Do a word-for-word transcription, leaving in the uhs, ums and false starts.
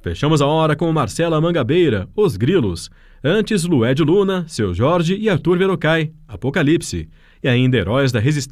Fechamos a hora com Marcela Mangabeira, Os Grilos. Antes, Lued Luna, Seu Jorge e Arthur Verocai, Apocalipse. E ainda Heróis da Resistência.